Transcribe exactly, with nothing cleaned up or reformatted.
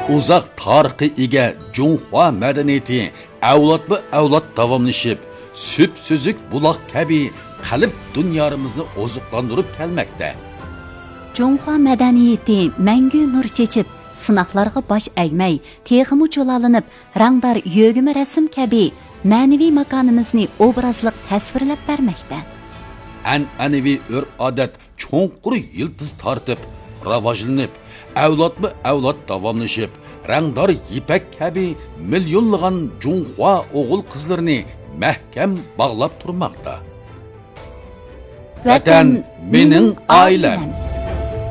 Uzaq tarixi ega Junhua madaniyati avlodma-avlod davomlashib, süp-süzük buloq kabi qalb dunyamizni oziqlantirib kelmoqda. Junhua madaniyati mangu nur chechib, sinoqlarga bosh egmay, texmi cho'lalinib, rangdor yo'g'imi rasm kabi ma'naviy makonimizni obrazliq tasvirlab bermoqda. An'anaviy urf-odat cho'nqur yildiz tortib, rivojlanib, avlodma-avlod davomlashib, rangdor ipak kabi millionlagan Junhua o'g'il qizlarini mahkam bog'lab turmoqda. Vatan mening oilam.